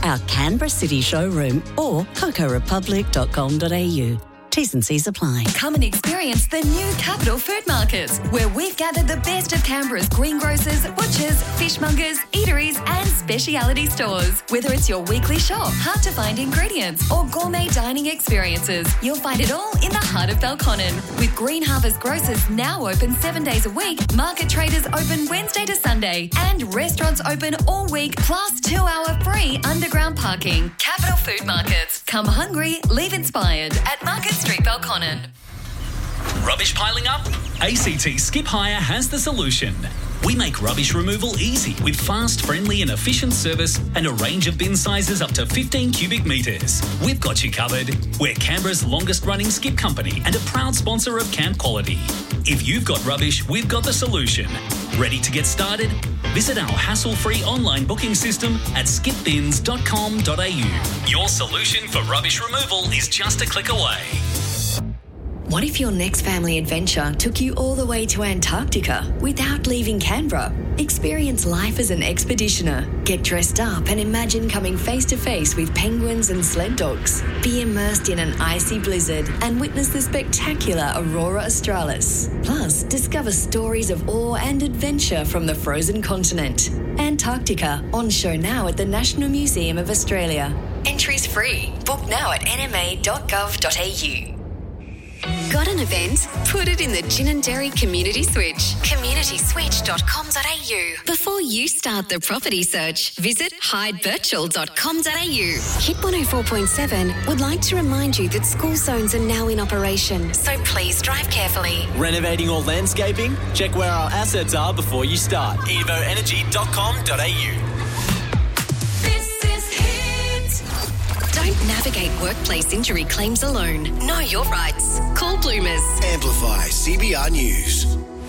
our Canberra City showroom or cocorepublic.com.au. T's and C's apply. Come and experience the new Capital Food Market, where we've gathered the best of Canberra's greengrocers, butchers, fishmongers, eateries and speciality stores. Whether it's your weekly shop, hard-to-find ingredients or gourmet dining experiences, you'll find it all in the heart of Belconnen. With Green Harvest Grocers now open 7 days a week, market traders open Wednesday to Sunday and restaurants open all week plus 2-hour free underground parking. Capital Food Markets. Come hungry, leave inspired at Market Street, Belconnen. Rubbish piling up? ACT Skip Hire has the solution. We make rubbish removal easy with fast, friendly and efficient service and a range of bin sizes up to 15 cubic metres. We've got you covered. We're Canberra's longest running skip company and a proud sponsor of Camp Quality. If you've got rubbish, we've got the solution. Ready to get started? Visit our hassle-free online booking system at skipbins.com.au. Your solution for rubbish removal is just a click away. What if your next family adventure took you all the way to Antarctica without leaving Canberra? Experience life as an expeditioner. Get dressed up and imagine coming face to face with penguins and sled dogs. Be immersed in an icy blizzard and witness the spectacular Aurora Australis. Plus, discover stories of awe and adventure from the frozen continent. Antarctica, on show now at the National Museum of Australia. Entries free. Book now at nma.gov.au. Got an event? Put it in the Gin & Dairy Community Switch. communityswitch.com.au. Before you start the property search, visit hydevurtual.com.au. Hit 104.7 would like to remind you that school zones are now in operation, so please drive carefully. Renovating or landscaping? Check where our assets are before you start. evoenergy.com.au. Don't navigate workplace injury claims alone. Know your rights. Call Bloomers. Amplify CBR News.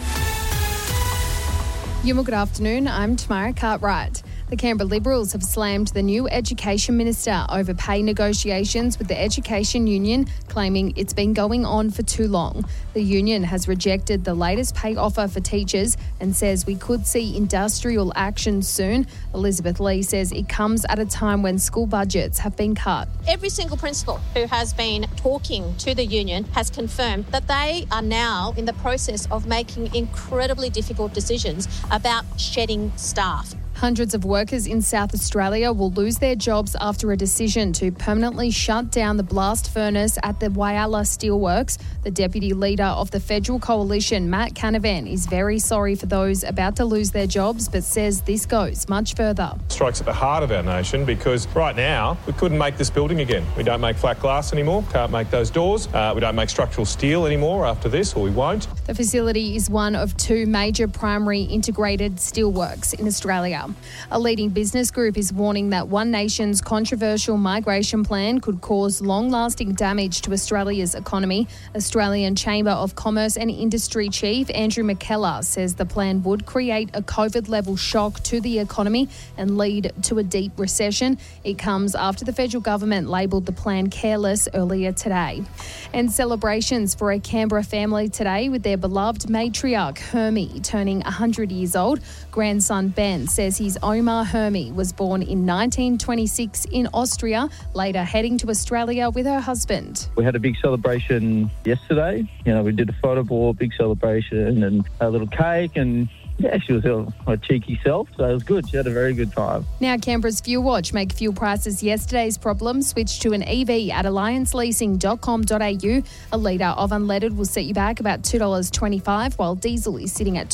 Good afternoon, I'm Tamara Cartwright. The Canberra Liberals have slammed the new Education Minister over pay negotiations with the Education Union, claiming it's been going on for too long. The union has rejected the latest pay offer for teachers and says we could see industrial action soon. Elizabeth Lee says it comes at a time when school budgets have been cut. Every single principal who has been talking to the union has confirmed that they are now in the process of making incredibly difficult decisions about shedding staff. Hundreds of workers in South Australia will lose their jobs after a decision to permanently shut down the blast furnace at the Whyalla Steelworks. The Deputy Leader of the Federal Coalition, Matt Canavan, is very sorry for those about to lose their jobs, but says this goes much further. Strikes at the heart of our nation because right now we couldn't make this building again. We don't make flat glass anymore, can't make those doors. We don't make structural steel anymore after this, or we won't. The facility is one of two major primary integrated steelworks in Australia. A leading business group is warning that One Nation's controversial migration plan could cause long-lasting damage to Australia's economy. Australian Chamber of Commerce and Industry Chief Andrew McKellar says the plan would create a COVID-level shock to the economy and lead to a deep recession. It comes after the federal government labelled the plan careless earlier today. And celebrations for a Canberra family today with their beloved matriarch Hermie turning 100 years old. Grandson Ben says his Omar Hermie was born in 1926 in Austria, later heading to Australia with her husband. We had a big celebration yesterday. We did a photo board, big celebration and a little cake and yeah, she was her cheeky self, so it was good. She had a very good time. Now Canberra's Fuel Watch make fuel prices yesterday's problem. Switch to an EV at allianceleasing.com.au. A litre of unleaded will set you back about $2.25, while diesel is sitting at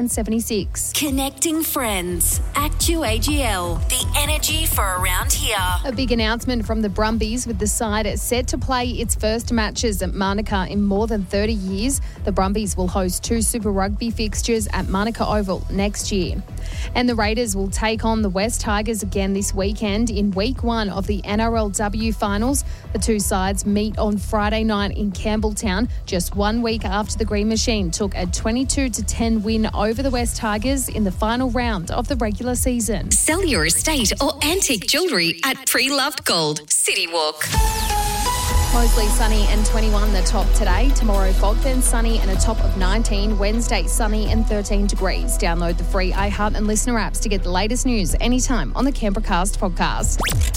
$2.76. Connecting friends. ActuAGL. The energy for around here. A big announcement from the Brumbies, with the side set to play its first matches at Manuka in more than 30 years. The Brumbies will host 2 Super Rugby fixtures at Manuka Oval next year. And the Raiders will take on the West Tigers again this weekend in week 1 of the NRLW finals. The two sides meet on Friday night in Campbelltown, just 1 week after the Green Machine took a 22-10 win over the West Tigers in the final round of the regular season. Sell your estate or antique jewellery at Pre-Loved Gold, City Walk. Mostly sunny and 21 the top today. Tomorrow fog then sunny and a top of 19. Wednesday sunny and 13 degrees. Download the free iHeart and Listener apps to get the latest news anytime on the Canberra Cast podcast.